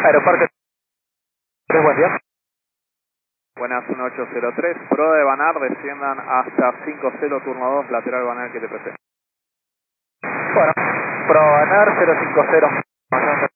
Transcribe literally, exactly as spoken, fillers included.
Aeroparque, buen día. Buenas, uno ocho cero tres, Pro de Banar, desciendan hasta cinco cero, turno dos, lateral Banar que te P C. Bueno, Probanar cero cinco cero.